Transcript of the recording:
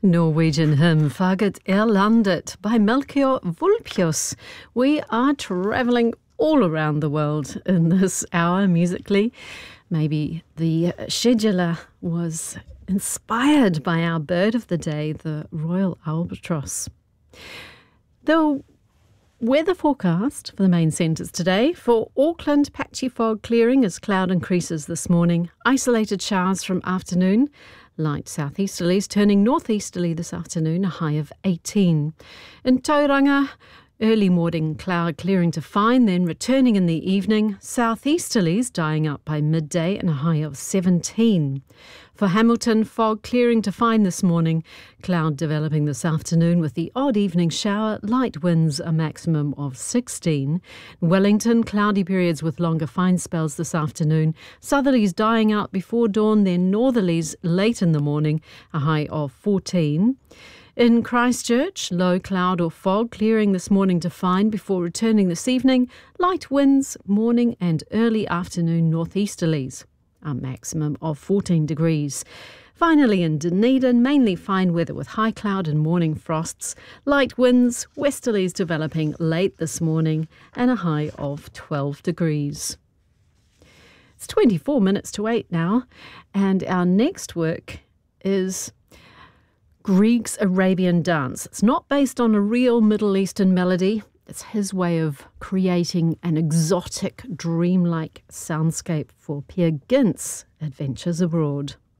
Norwegian hymn Faggot Landet by Melchior Vulpius. We are travelling all around the world in this hour musically. Maybe the scheduler was inspired by our bird of the day, the Royal Albatross. The weather forecast for the main centres today: for Auckland, patchy fog clearing as cloud increases this morning. Isolated showers from afternoon. Light southeasterlies turning northeasterly this afternoon, a high of 18. In Tauranga, early morning cloud clearing to fine, then returning in the evening. Southeasterlies dying up by midday and a high of 17. For Hamilton, fog clearing to fine this morning. Cloud developing this afternoon with the odd evening shower. Light winds a maximum of 16. Wellington, cloudy periods with longer fine spells this afternoon. Southerlies dying out before dawn, then northerlies late in the morning, a high of 14. In Christchurch, low cloud or fog clearing this morning to fine before returning this evening. Light winds, morning and early afternoon northeasterlies, a maximum of 14 degrees. Finally in Dunedin, mainly fine weather with high cloud and morning frosts. Light winds, westerlies developing late this morning and a high of 12 degrees. It's 24 minutes to 8 now, and our next work is Grieg's Arabian Dance. It's not based on a real Middle Eastern melody. It's his way of creating an exotic, dreamlike soundscape for Peer Gynt's Adventures Abroad.